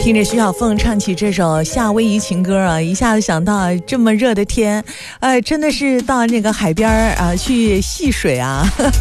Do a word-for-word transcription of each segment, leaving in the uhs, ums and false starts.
听着徐小凤唱起这首夏威夷情歌啊，一下子想到这么热的天，呃，真的是到那个海边啊去戏水啊。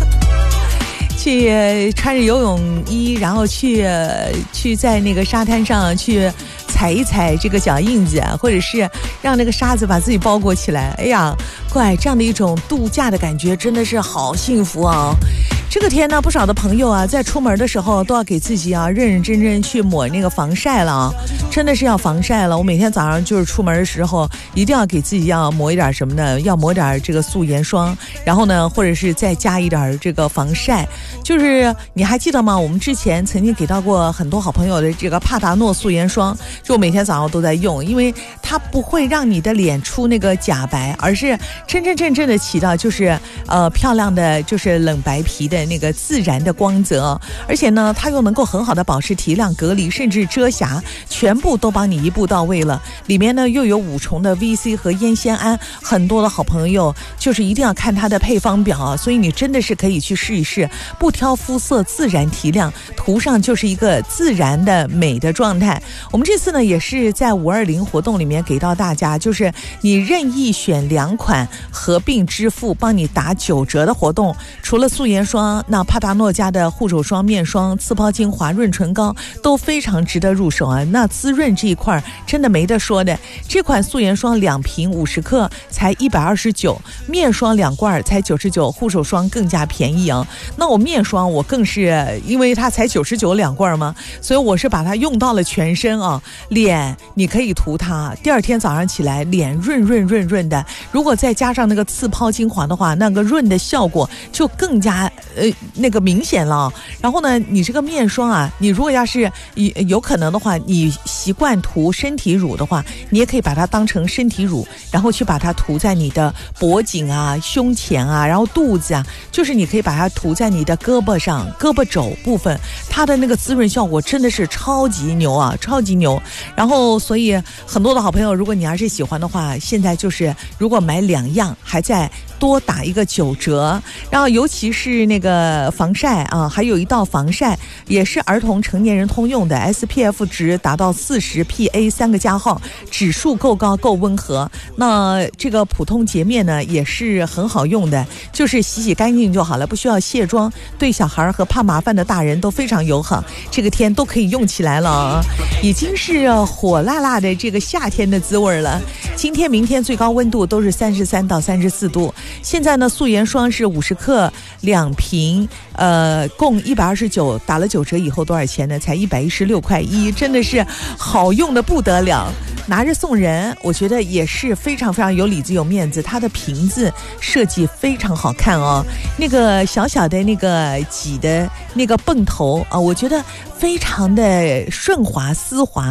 去穿着游泳衣，然后去去在那个沙滩上去踩一踩这个脚印子，或者是让那个沙子把自己包裹起来。哎呀，怪这样的一种度假的感觉，真的是好幸福啊！这个天呢，不少的朋友啊，在出门的时候都要给自己啊认认真真去抹那个防晒了啊，真的是要防晒了。我每天早上就是出门的时候，一定要给自己要抹一点什么呢？要抹点这个素颜霜，然后呢，或者是再加一点这个防晒。就是你还记得吗？我们之前曾经给到过很多好朋友的这个帕达诺素颜霜，就我每天早上都在用，因为它不会让你的脸出那个假白，而是真真正正的起到就是呃漂亮的就是冷白皮的那个自然的光泽，而且呢，它又能够很好的保持提亮、隔离，甚至遮瑕，全部都帮你一步到位了。里面呢又有五重的 V C 和烟酰胺，很多的好朋友就是一定要看它的配方表，所以你真的是可以去试一试，不挑肤色，自然提亮，涂上就是一个自然的美的状态。我们这次呢也是在五二零活动里面给到大家，就是你任意选两款合并支付，帮你打九折的活动。除了素颜霜，那帕达诺家的护手霜、面霜、刺泡精华、润唇膏都非常值得入手啊。那滋润这一块真的没得说的，这款素颜霜两瓶五十克才一百二十九，面霜两罐才九十九，护手霜更加便宜啊。那我面霜我更是因为它才九十九两罐嘛，所以我是把它用到了全身啊。脸你可以涂它，第二天早上起来脸润润润润的，如果再加上那个刺泡精华的话，那个润的效果就更加呃那个明显了。然后呢，你这个面霜啊，你如果要是有可能的话，你习惯涂身体乳的话，你也可以把它当成身体乳，然后去把它涂在你的脖颈啊、胸前啊，然后肚子啊，就是你可以把它涂在你的胳膊上、胳膊肘部分，它的那个滋润效果真的是超级牛啊，超级牛。然后所以很多的好朋友，如果你要是喜欢的话，现在就是如果买两样还在多打一个九折，然后尤其是那个防晒啊，还有一道防晒也是儿童成年人通用的 S P F 值达到四十 P A 三个加号，指数够高够温和。那这个普通洁面呢也是很好用的，就是洗洗干净就好了，不需要卸妆，对小孩和怕麻烦的大人都非常友好，这个天都可以用起来了啊，已经是火辣辣的这个夏天的滋味了。今天明天最高温度都是三十三到三十四度。现在呢，素颜霜是五十克两瓶，呃，共一百二十九，打了九折以后多少钱呢？才一百一十六块一，真的是好用的不得了。拿着送人，我觉得也是非常非常有里子有面子。它的瓶子设计非常好看哦，那个小小的那个挤的那个泵头啊，我觉得非常的顺滑丝滑。